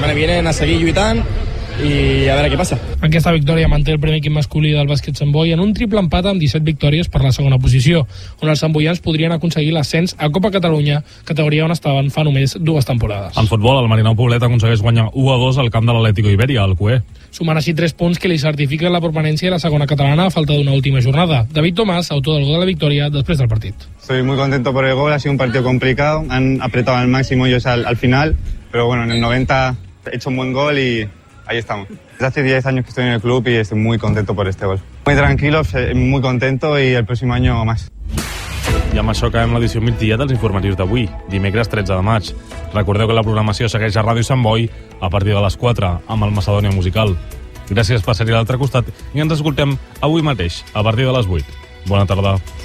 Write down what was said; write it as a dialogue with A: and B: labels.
A: setmana vinent a seguir lluitant i a veure què passa.
B: Aquesta victòria manté el primer equip masculí del bàsquet Sant Boi en un triple empat amb 17 victòries per la segona posició, on els santboians podrien aconseguir l'ascens a Copa Catalunya, categoria on estaven fa només 2 temporades.
C: En futbol, el Marineu Poblet aconsegueix guanyar 1-2 al camp de l'Atlético Iberia, al Cué.
B: Sumant així 3 punts que li certifiquen la permanència a la segona catalana a falta d'una última jornada. David Tomàs, autor del gol de la victòria després del partit.
D: Estoy muy contento por el gol, ha sido un partido complicado, han apretado al máximo ellos al final, pero bueno, en el 90 he hecho un buen gol y ahí estamos. Desde hace 10 años que estoy en el club y estoy muy contento por este gol. Muy tranquilo, muy contento y el próximo año más.
C: I amb això acabem l'edició migdia dels informatius d'avui, dimecres 13 de maig. Recordeu que la programació segueix a Ràdio Sant Boi a partir de les 4 amb el Macedònia Musical. Gràcies per ser-hi a l'altre costat i ens escoltem avui mateix a partir de les 8. Bona tarda.